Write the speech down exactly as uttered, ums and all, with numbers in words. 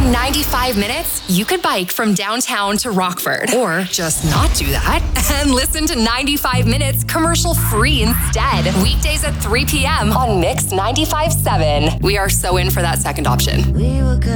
In ninety-five minutes, you could bike from downtown to Rockford, or just not do that and listen to ninety-five minutes commercial free instead. Weekdays at three p.m. on Mix ninety-five point seven. We are so in for that second option. We were good.